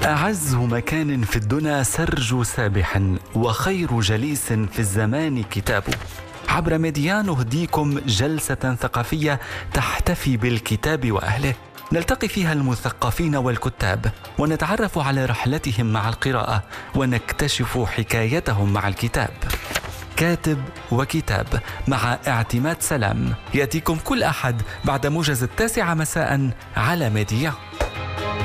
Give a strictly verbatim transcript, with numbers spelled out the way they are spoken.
أعز مكان في الدنا سرج سابح، وخير جليس في الزمان كتابه. عبر ميديا نهديكم جلسة ثقافية تحتفي بالكتاب وأهله، نلتقي فيها المثقفين والكتاب ونتعرف على رحلتهم مع القراءة ونكتشف حكايتهم مع الكتاب. كاتب وكتاب مع اعتماد سلام يأتيكم كل أحد بعد موجز التاسعة مساء على ميديا.